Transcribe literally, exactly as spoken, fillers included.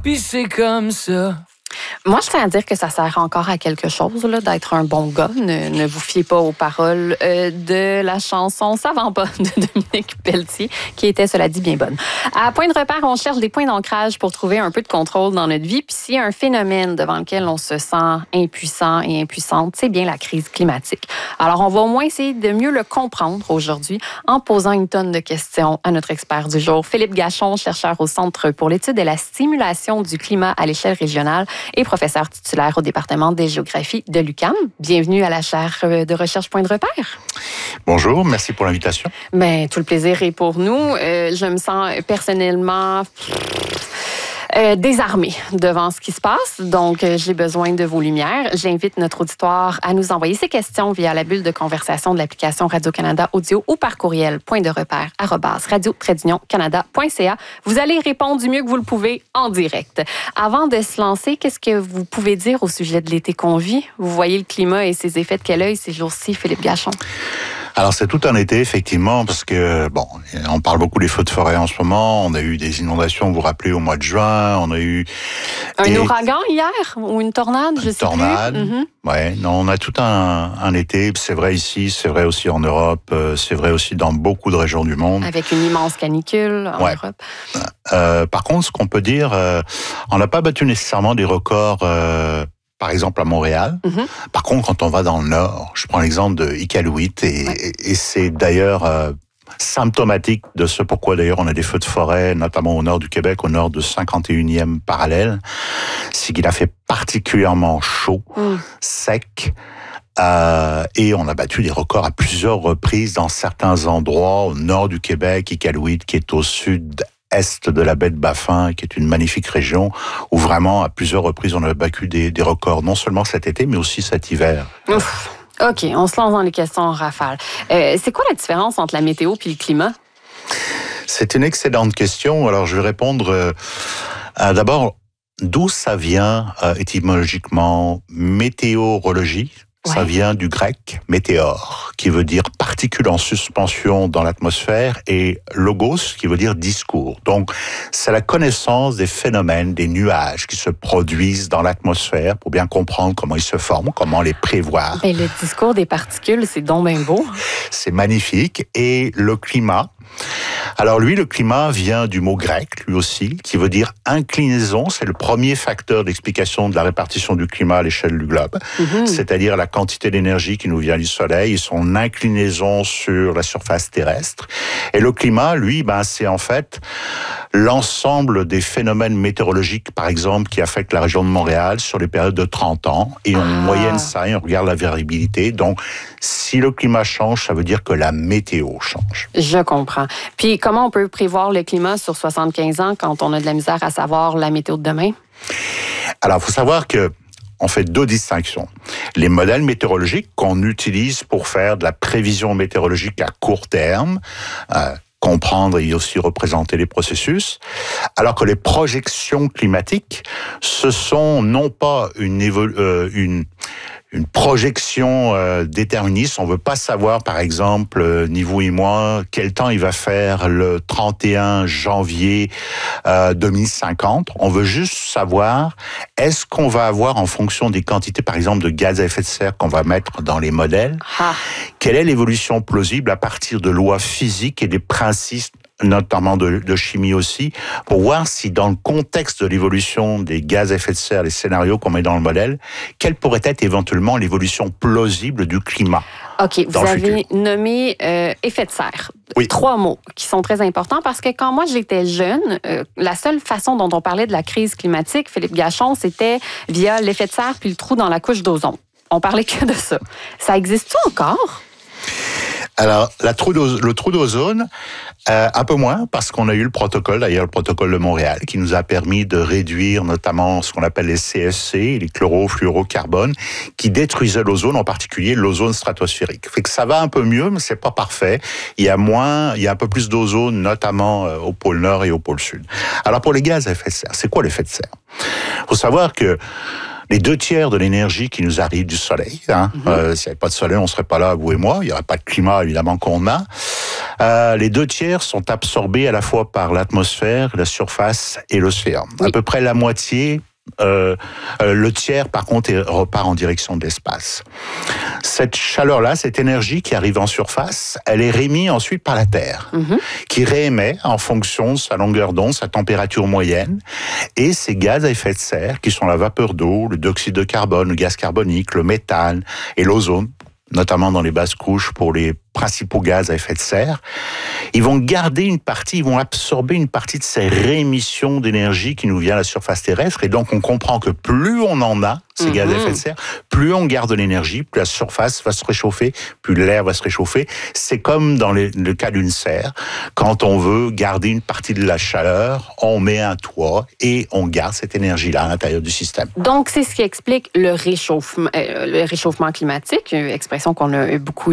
puis c'est comme ça. Moi, je tiens à dire que ça sert encore à quelque chose là, d'être un bon gars. Ne, ne vous fiez pas aux paroles euh, de la chanson « Ça va pas » de Dominique Pelletier, qui était, cela dit, bien bonne. À Point de repère, on cherche des points d'ancrage pour trouver un peu de contrôle dans notre vie. Puis s'il y a un phénomène devant lequel on se sent impuissant et impuissante, c'est bien la crise climatique. Alors, on va au moins essayer de mieux le comprendre aujourd'hui en posant une tonne de questions à notre expert du jour, Philippe Gachon, chercheur au Centre pour l'étude et la stimulation du climat à l'échelle régionale et professeur titulaire au département des géographies de l'U Q A M. Bienvenue à la chaire de recherche Point de repère. Bonjour, merci pour l'invitation. Ben, tout le plaisir est pour nous. Euh, je me sens personnellement Euh, désarmée devant ce qui se passe. Donc, euh, j'ai besoin de vos lumières. J'invite notre auditoire à nous envoyer ses questions via la bulle de conversation de l'application Radio-Canada Audio ou par courriel point de repère arobase radio tiret union canada point c a. Vous allez répondre du mieux que vous le pouvez en direct. Avant de se lancer, qu'est-ce que vous pouvez dire au sujet de l'été qu'on vit? Vous voyez le climat et ses effets de quel œil ces jours-ci, Philippe Gachon? Alors, c'est tout un été, effectivement, parce que, bon, on parle beaucoup des feux de forêt en ce moment. On a eu des inondations, vous vous rappelez, au mois de juin. On a eu... Un des... ouragan hier? Ou une tornade, je une sais tornade, plus. Mm-hmm. Ouais, non, on a tout un, un été. C'est vrai ici, c'est vrai aussi en Europe, c'est vrai aussi dans beaucoup de régions du monde. Avec une immense canicule en ouais. Europe. Euh, par contre, ce qu'on peut dire, euh, on n'a pas battu nécessairement des records... Euh, par exemple à Montréal. Mm-hmm. Par contre, quand on va dans le nord, je prends l'exemple de Iqaluit, et, ouais. et, et c'est d'ailleurs euh, symptomatique de ce pourquoi d'ailleurs on a des feux de forêt, notamment au nord du Québec, au nord de cinquante et unième parallèle, c'est qu'il a fait particulièrement chaud, mm. sec, Euh, et on a battu des records à plusieurs reprises dans certains endroits, au nord du Québec, Iqaluit, qui est au sud est de la baie de Baffin, qui est une magnifique région, où vraiment, à plusieurs reprises, on a battu des, des records, non seulement cet été, mais aussi cet hiver. Ouf. OK, on se lance dans les questions en rafale. Euh, c'est quoi la différence entre la météo et le climat? C'est une excellente question. Alors, je vais répondre euh, euh, d'abord, d'où ça vient euh, étymologiquement, météorologie. Ça vient du grec météore, qui veut dire particule en suspension dans l'atmosphère, et logos, qui veut dire discours. Donc, c'est la connaissance des phénomènes, des nuages qui se produisent dans l'atmosphère pour bien comprendre comment ils se forment, comment les prévoir. Mais le discours des particules, c'est donc bien beau. C'est magnifique. Et le climat, alors lui, le climat vient du mot grec, lui aussi, qui veut dire inclinaison. C'est le premier facteur d'explication de la répartition du climat à l'échelle du globe, mm-hmm. c'est-à-dire la quantité d'énergie qui nous vient du soleil et son inclinaison sur la surface terrestre. Et le climat, lui, ben, c'est en fait l'ensemble des phénomènes météorologiques, par exemple, qui affectent la région de Montréal sur les périodes de trente ans. Et on ah. moyenne ça et on regarde la variabilité. Donc, si le climat change, ça veut dire que la météo change. Je comprends. Puis, comment on peut prévoir le climat sur soixante-quinze ans quand on a de la misère à savoir la météo de demain? Alors, il faut savoir que on fait deux distinctions. Les modèles météorologiques qu'on utilise pour faire de la prévision météorologique à court terme, euh, comprendre et aussi représenter les processus, alors que les projections climatiques, ce sont non pas une, évolu- euh, une une projection euh, déterministe. On veut pas savoir, par exemple, euh, ni vous et moi, quel temps il va faire le trente et un janvier euh, deux mille cinquante. On veut juste savoir, est-ce qu'on va avoir, en fonction des quantités, par exemple, de gaz à effet de serre qu'on va mettre dans les modèles, ah. quelle est l'évolution plausible à partir de lois physiques et des principes, notamment de, de chimie aussi, pour voir si dans le contexte de l'évolution des gaz à effet de serre, les scénarios qu'on met dans le modèle, quelle pourrait être éventuellement l'évolution plausible du climat. OK, vous avez nommé euh, effet de serre. Oui. Trois mots qui sont très importants parce que quand moi j'étais jeune, euh, la seule façon dont on parlait de la crise climatique, Philippe Gachon, c'était via l'effet de serre puis le trou dans la couche d'ozone. On parlait que de ça. Ça existe-tu encore? Alors, la trou le trou d'ozone, euh, un peu moins, parce qu'on a eu le protocole, d'ailleurs le protocole de Montréal, qui nous a permis de réduire notamment ce qu'on appelle les C F C, les chlorofluorocarbones, qui détruisaient l'ozone, en particulier l'ozone stratosphérique. Fait que ça va un peu mieux, mais c'est pas parfait. Il y a moins, il y a un peu plus d'ozone, notamment au pôle Nord et au pôle Sud. Alors pour les gaz à effet de serre, c'est quoi l'effet de serre? Il faut savoir que les deux tiers de l'énergie qui nous arrive du soleil, hein, mm-hmm. euh, s'il n'y avait pas de soleil, on ne serait pas là, vous et moi, il n'y aurait pas de climat évidemment qu'on a. Euh, les deux tiers sont absorbés à la fois par l'atmosphère, la surface et l'océan. Oui. À peu près la moitié, euh, euh, le tiers par contre repart en direction de l'espace. Cette chaleur-là, cette énergie qui arrive en surface, elle est réémise ensuite par la Terre, mm-hmm. qui réémet en fonction de sa longueur d'onde, sa température moyenne, et ces gaz à effet de serre, qui sont la vapeur d'eau, le dioxyde de carbone, le gaz carbonique, le méthane et l'ozone, notamment dans les basses couches pour les principaux gaz à effet de serre, ils vont garder une partie, ils vont absorber une partie de ces réémissions d'énergie qui nous vient à la surface terrestre. Et donc, on comprend que plus on en a, ces mmh. gaz à effet de serre, plus on garde de l'énergie, plus la surface va se réchauffer, plus l'air va se réchauffer. C'est comme dans les, le cas d'une serre. Quand on veut garder une partie de la chaleur, on met un toit et on garde cette énergie-là à l'intérieur du système. Donc, c'est ce qui explique le réchauffement, euh, le réchauffement climatique, une expression qu'on a beaucoup